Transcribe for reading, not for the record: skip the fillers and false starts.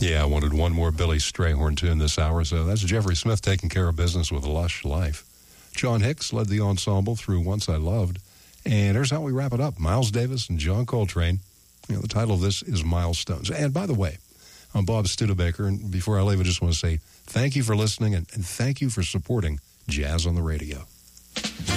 Yeah, I wanted one more Billy Strayhorn tune this hour, so that's Jeffrey Smith taking care of business with Lush Life. John Hicks led the ensemble through Once I Loved. And here's how we wrap it up. Miles Davis and John Coltrane. The title of this is Milestones. And by the way, I'm Bob Studebaker, and before I leave, I just want to say thank you for listening and thank you for supporting Jazz on the Radio.